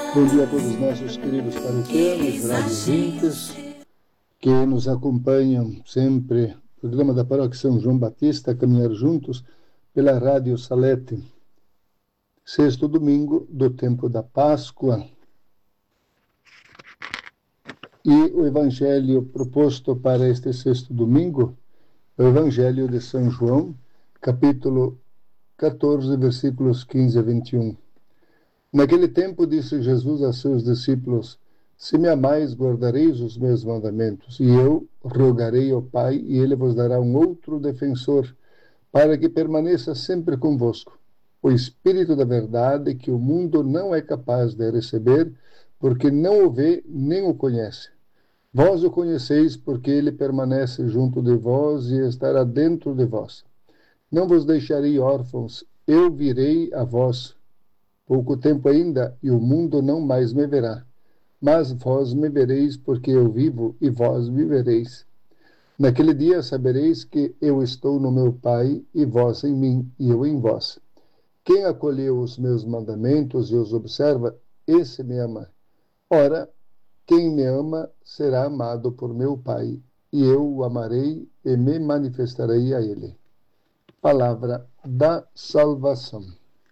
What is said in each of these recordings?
Bom dia a todos os nossos queridos paroquianos, radiovintes, que nos acompanham sempre no programa da Paróquia São João Batista, Caminhar Juntos, pela Rádio Salete. Sexto domingo do tempo da Páscoa. E o evangelho proposto para este sexto domingo é o Evangelho de São João, capítulo 14, versículos 15 a 21. Naquele tempo disse Jesus a seus discípulos: Se me amais, guardareis os meus mandamentos, e eu rogarei ao Pai, e ele vos dará um outro defensor, para que permaneça sempre convosco. O Espírito da verdade, que o mundo não é capaz de receber, porque não o vê nem o conhece. Vós o conheceis, porque ele permanece junto de vós e estará dentro de vós. Não vos deixarei órfãos, eu virei a vós. Pouco tempo ainda, e o mundo não mais me verá. Mas vós me vereis, porque eu vivo, e vós vivereis. Naquele dia sabereis que eu estou no meu Pai, e vós em mim, e eu em vós. Quem acolheu os meus mandamentos e os observa, esse me ama. Ora, quem me ama será amado por meu Pai, e eu o amarei e me manifestarei a ele. Palavra da salvação.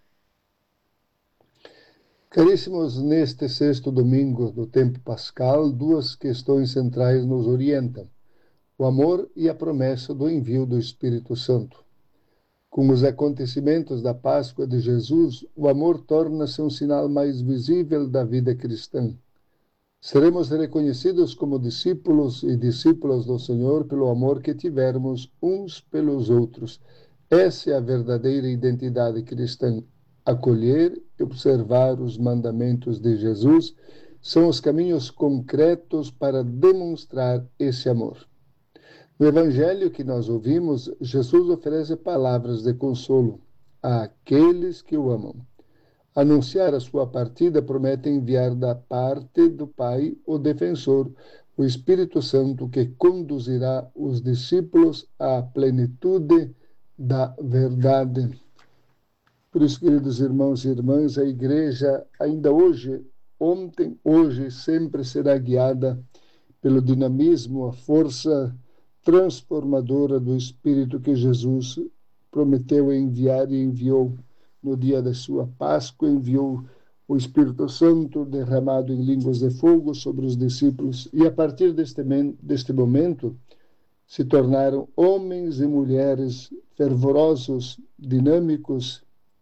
Caríssimos, neste sexto domingo do tempo pascal, duas questões centrais nos orientam: o amor e a promessa do envio do Espírito Santo. Com os acontecimentos da Páscoa de Jesus, o amor torna-se um sinal mais visível da vida cristã. Seremos reconhecidos como discípulos e discípulas do Senhor pelo amor que tivermos uns pelos outros. Essa é a verdadeira identidade cristã. Acolher e observar os mandamentos de Jesus são os caminhos concretos para demonstrar esse amor. No Evangelho que nós ouvimos, Jesus oferece palavras de consolo àqueles que o amam. Anunciar a sua partida promete enviar da parte do Pai o defensor, o Espírito Santo, que conduzirá os discípulos à plenitude da verdade. Por isso, queridos irmãos e irmãs, a Igreja ainda hoje, ontem, hoje e sempre será guiada pelo dinamismo, a força transformadora do Espírito que Jesus prometeu enviar e enviou no dia da sua Páscoa, enviou o Espírito Santo derramado em línguas de fogo sobre os discípulos, e a partir deste momento se tornaram homens e mulheres fervorosos, dinâmicos,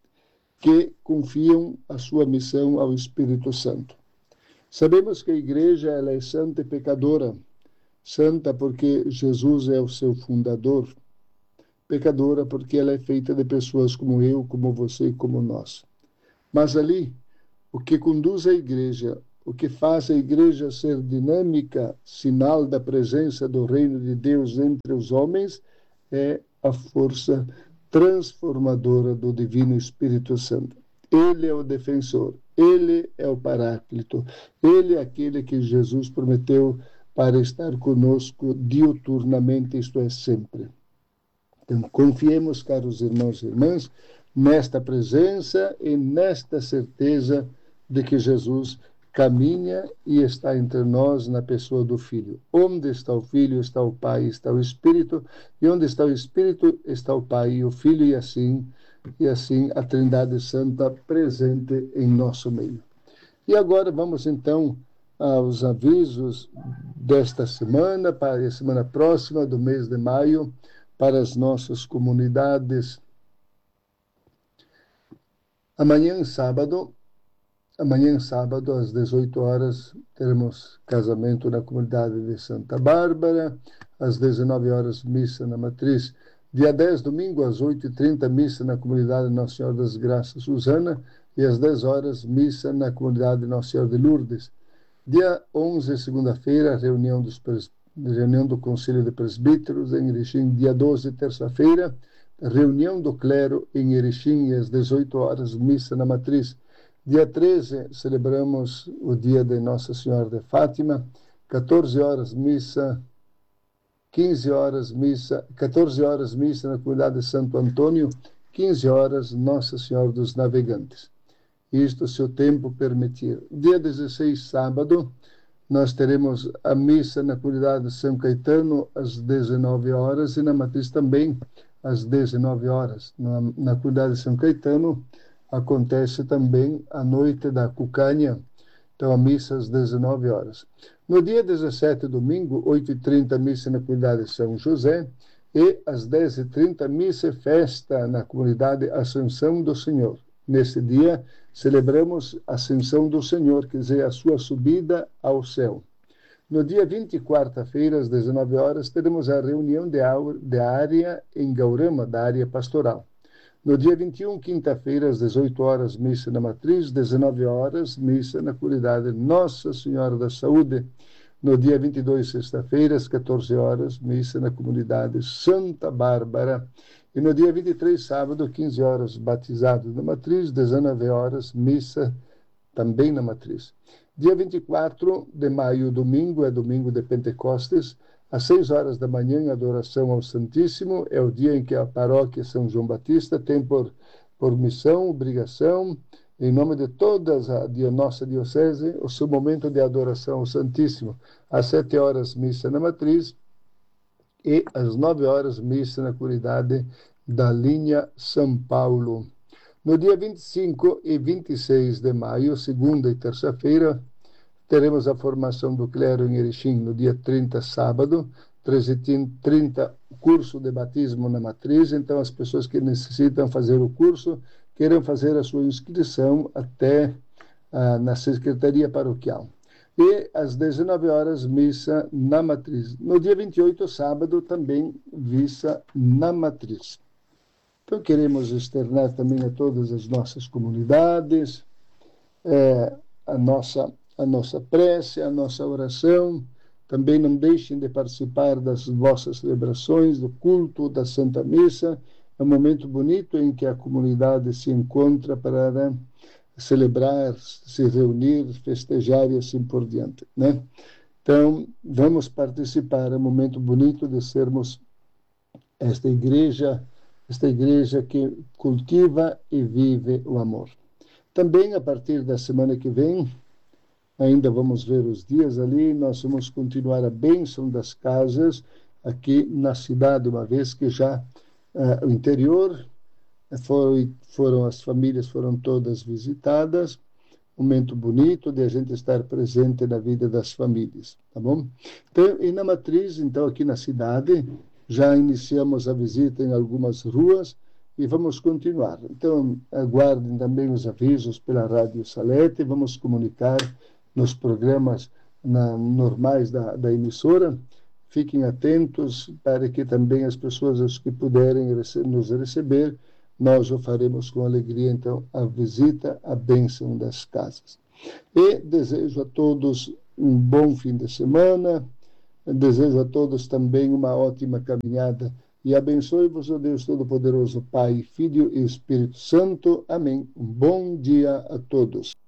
que confiam a sua missão ao Espírito Santo. Sabemos que a Igreja ela é santa e pecadora. Santa porque Jesus é o seu fundador. Pecadora porque ela é feita de pessoas como eu, como você e como nós. Mas ali, o que conduz a Igreja, o que faz a Igreja ser dinâmica, sinal da presença do reino de Deus entre os homens, é a força transformadora do Divino Espírito Santo. Ele é o defensor, ele é o Paráclito, ele é aquele que Jesus prometeu para estar conosco diuturnamente, isto é, sempre. Então, confiemos, caros irmãos e irmãs, nesta presença e nesta certeza de que Jesus caminha e está entre nós na pessoa do Filho. Onde está o Filho, está o Pai, está o Espírito, e onde está o Espírito, está o Pai e o Filho, e assim a Trindade Santa presente em nosso meio. E agora vamos então aos avisos desta semana, para a semana próxima, do mês de maio, para as nossas comunidades. Amanhã, sábado, às 18 horas, teremos casamento na comunidade de Santa Bárbara. Às 19 horas, missa na Matriz. Dia 10, domingo, às 8h30, missa na comunidade Nossa Senhora das Graças, Susana. E às 10 horas, missa na comunidade Nossa Senhora de Lourdes. Dia 11, segunda-feira, reunião do Conselho de Presbíteros em Erechim. Dia 12, terça-feira, reunião do clero em Erechim. E às 18 horas, missa na Matriz. Dia 13, celebramos o dia de Nossa Senhora de Fátima, 14 horas missa, 14 horas missa na comunidade de Santo Antônio, 15 horas Nossa Senhora dos Navegantes. isto se o tempo permitir. Dia 16, sábado, nós teremos a missa na comunidade de São Caetano às 19 horas e na matriz também às 19 horas. Na comunidade de São Caetano acontece também a noite da Cucanha, então a missa às 19 horas. No dia 17, domingo, 8h30, missa na comunidade de São José e às 10h30, missa e festa na comunidade Ascensão do Senhor. Nesse dia, celebramos a Ascensão do Senhor, quer dizer, a sua subida ao céu. No dia 20, quarta-feira, às 19 horas, teremos a reunião de área em Gaurama, da área pastoral. No dia 21, quinta-feira, às 18 horas, missa na matriz, 19 horas, missa na comunidade Nossa Senhora da Saúde. No dia 22, sexta-feira, às 14 horas, missa na comunidade Santa Bárbara. E no dia 23, sábado, 15 horas, batizados na matriz, 19 horas, missa também na matriz. Dia 24 de maio, domingo, é domingo de Pentecostes, às 6 horas da manhã, adoração ao Santíssimo, é o dia em que a paróquia São João Batista tem por missão, obrigação, em nome de todas a nossa diocese, o seu momento de adoração ao Santíssimo. Às 7 horas, missa na matriz, e às 9 horas, missa na comunidade da linha São Paulo. No dia 25 e 26 de maio, segunda e terça-feira, teremos a formação do clero em Erechim. No dia 30, sábado, 13h30, curso de batismo na matriz. Então, as pessoas que necessitam fazer o curso, queiram fazer a sua inscrição até na Secretaria Paroquial. E às 19 horas, missa na matriz. No dia 28, sábado, também missa na matriz. Então, queremos externar também a todas as nossas comunidades a nossa prece, a nossa oração. Também não deixem de participar das vossas celebrações, do culto, da Santa Missa. É um momento bonito em que a comunidade se encontra para celebrar, se reunir, festejar e assim por diante, né? Então, vamos participar. É um momento bonito de sermos esta igreja que cultiva e vive o amor. Também, a partir da semana que vem, ainda vamos ver os dias ali, nós vamos continuar a bênção das casas aqui na cidade, uma vez que já o interior as famílias foram todas visitadas. Momento bonito de a gente estar presente na vida das famílias, tá bom? Então, e na matriz, então, aqui na cidade, já iniciamos a visita em algumas ruas e vamos continuar. Então, aguardem também os avisos pela Rádio Salete, vamos comunicar nos programas normais da emissora. Fiquem atentos para que também as pessoas que puderem nos receber, nós o faremos com alegria, então, a visita, a bênção das casas. E desejo a todos um bom fim de semana, desejo a todos também uma ótima caminhada e abençoe-vos o Deus Todo-Poderoso, Pai, Filho e Espírito Santo. Amém. Um bom dia a todos.